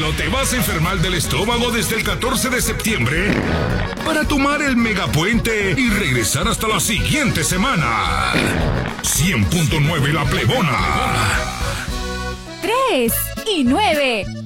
o te vas a enfermar del estómago desde el 14 de septiembre para tomar el megapuente y regresar hasta la siguiente semana. 100.9 La Plebona. 3 y 9.